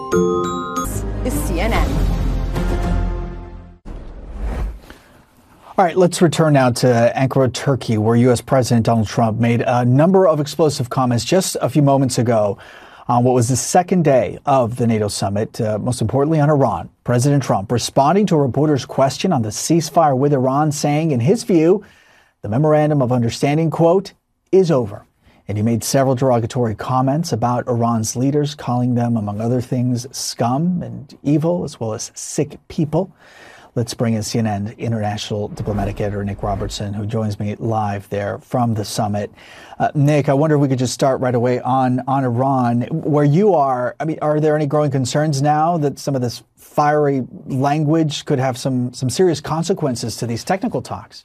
This is CNN. All right, let's return now to Ankara, Turkey, where U.S. President Donald Trump made a number of explosive comments just a few moments ago on what was the second day of the NATO summit, most importantly on Iran. President Trump responding to a reporter's question on the ceasefire with Iran, saying, in his view, the memorandum of understanding, quote, is over. And he made several derogatory comments about Iran's leaders, calling them, among other things, scum and evil, as well as sick people. Let's bring in CNN international diplomatic editor Nick Robertson, who joins me live there from the summit. Nick, I wonder if we could just start right away on Iran. Where you are, I mean, are there any growing concerns now that some of this fiery language could have some serious consequences to these technical talks?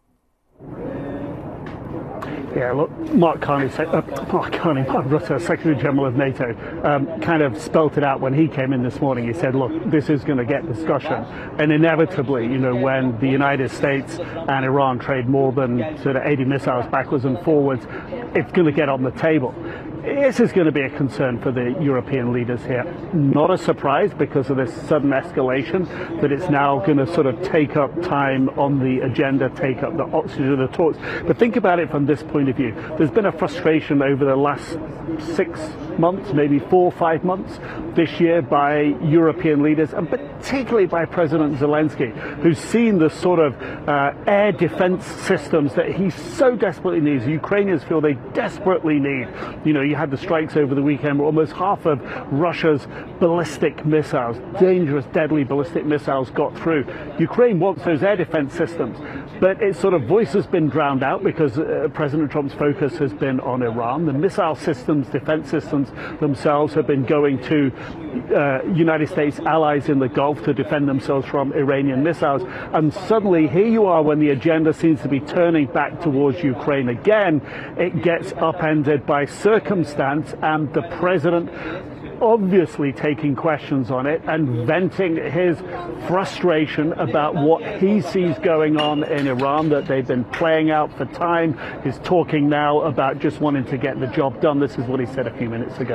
Yeah, look, Mark Rutte, Secretary General of NATO, kind of spelt it out when he came in this morning. He said, look, this is going to get discussion. And inevitably, you know, when the United States and Iran trade more than sort of 80 missiles backwards and forwards, it's going to get on the table. This is going to be a concern for the European leaders here. Not a surprise because of this sudden escalation that it's now going to sort of take up time on the agenda, take up the oxygen of the talks. But think about it from this point of view. There's been a frustration over the last 6 months, maybe 4 or 5 months this year by European leaders, and particularly by President Zelensky, who's seen the sort of air defense systems that he so desperately needs. Ukrainians feel they desperately need. You know, you had the strikes over the weekend where almost half of Russia's ballistic missiles, dangerous, deadly ballistic missiles, got through. Ukraine wants those air defense systems, but its sort of voice has been drowned out because President Trump's focus has been on Iran. The missile systems, defense systems themselves have been going to United States allies in the Gulf to defend themselves from Iranian missiles. And suddenly here you are when the agenda seems to be turning back towards Ukraine again. It gets upended by circumstance and the president obviously taking questions on it and venting his frustration about what he sees going on in Iran, that they've been playing out for time. He's talking now about just wanting to get the job done. This is what he said a few minutes ago.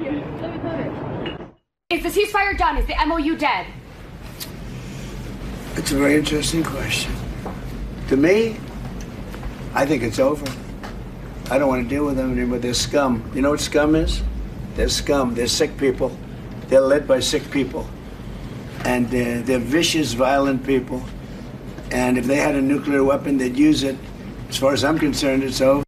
Is the ceasefire done? Is the MOU dead? It's a very interesting question. To me, I think it's over. I don't want to deal with them anymore. They're scum. You know what scum is? They're scum. They're sick people. They're led by sick people. And they're vicious, violent people. And if they had a nuclear weapon, they'd use it. As far as I'm concerned, it's over.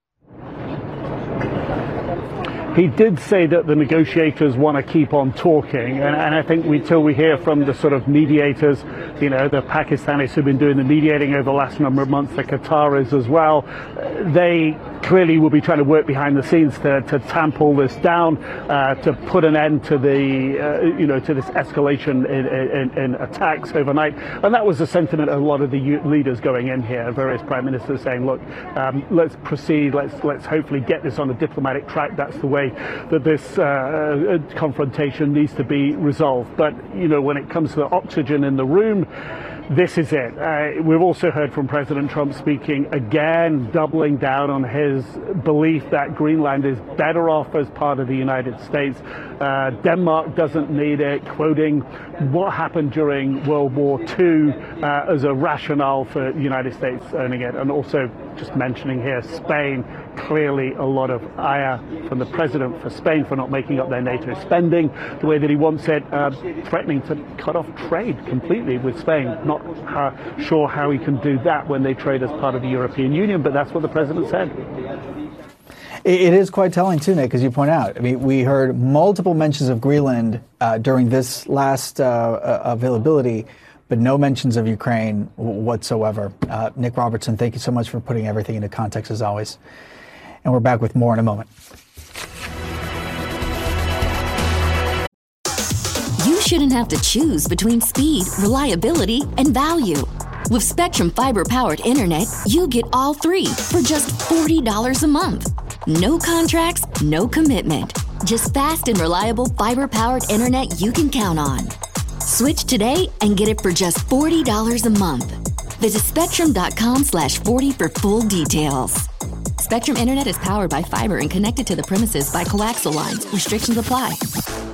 He did say that the negotiators want to keep on talking, and I think until we hear from the sort of mediators, you know, the Pakistanis who've been doing the mediating over the last number of months, the Qataris as well, they clearly will be trying to work behind the scenes to tamp all this down, to put an end to the, to this escalation in attacks overnight. And that was the sentiment of a lot of the leaders going in here, various prime ministers saying, look, let's proceed, let's hopefully get this on a diplomatic track. That's the way that this confrontation needs to be resolved. But, you know, when it comes to the oxygen in the room, this is it. We've also heard from President Trump speaking again, doubling down on his belief that Greenland is better off as part of the United States. Denmark doesn't need it, quoting what happened during World War II as a rationale for the United States owning it. And also just mentioning here, Spain, clearly a lot of ire from the president for Spain for not making up their NATO spending the way that he wants it, threatening to cut off trade completely with Spain. Not sure how he can do that when they trade as part of the European Union, but that's what the president said. It is quite telling, too, Nick, as you point out. I mean, we heard multiple mentions of Greenland during this last availability, but no mentions of Ukraine whatsoever. Nick Robertson, thank you so much for putting everything into context, as always. And we're back with more in a moment. You shouldn't have to choose between speed, reliability, and value. With Spectrum Fiber-powered internet, you get all three for just $40 a month. No contracts, no commitment. Just fast and reliable fiber-powered internet you can count on. Switch today and get it for just $40 a month. Visit Spectrum.com/40 for full details. Spectrum Internet is powered by fiber and connected to the premises by coaxial lines. Restrictions apply.